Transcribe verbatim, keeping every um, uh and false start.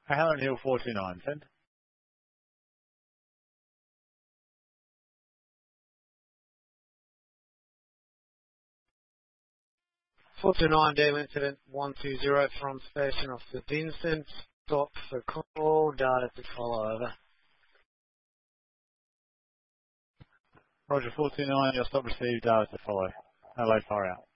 Helen Hill four two nine, send. four two nine, daily incident one two zero from station off the Vincent. Stop for call, data to follow, over. Roger four two nine, your stop received, data to follow. Hello, far out.